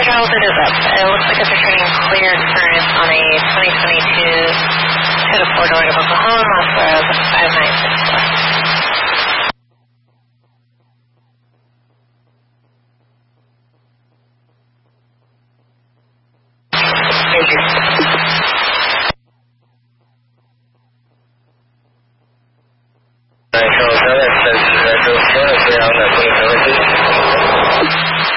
how old it is up. It looks like it's returning clear current on a 2022 Toyota 4-door to Oklahoma, Moss Road, 5964. Alright,